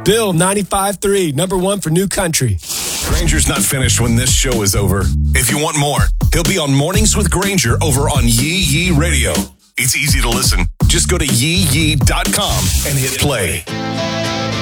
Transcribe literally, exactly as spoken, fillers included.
Bill ninety-five three, number one for New Country. Granger's not finished when this show is over. If you want more, he'll be on Mornings with Granger over on Yee Yee Radio. It's easy to listen. Just go to yee yee dot com and hit play.